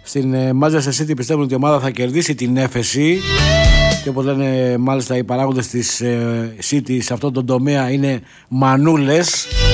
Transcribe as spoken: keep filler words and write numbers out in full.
Στην Manchester City πιστεύουν ότι η ομάδα θα κερδίσει την έφεση. Και όπως λένε μάλιστα οι παράγοντες της City σε αυτόν τον τομέα είναι μανούλες.